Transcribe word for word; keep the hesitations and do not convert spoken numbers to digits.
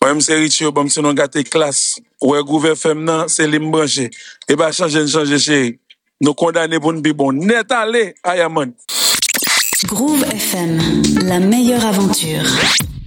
Moi-même, c'est Richie, bon, c'est non gâté classe. Ouais, gouvernement F M, non, c'est l'im branché. Et bah, changer, changer, chérie. Nous condamnés pour nous bon. Net allez, Ayaman. Groove F M, la meilleure aventure.